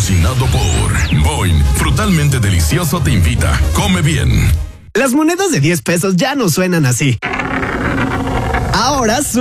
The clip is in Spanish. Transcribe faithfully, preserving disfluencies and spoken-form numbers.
patrocinado por Boing. Frutalmente delicioso te invita. Come bien. Las monedas de diez pesos ya no suenan así. Ahora